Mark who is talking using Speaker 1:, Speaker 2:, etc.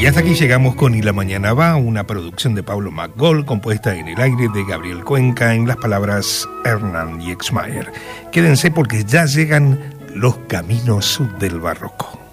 Speaker 1: Y hasta aquí llegamos con Y la mañana va, una producción de Pablo McGold, compuesta en el aire de Gabriel Cuenca, en las palabras Hernán y Exmayer. Quédense porque ya llegan los caminos del barroco.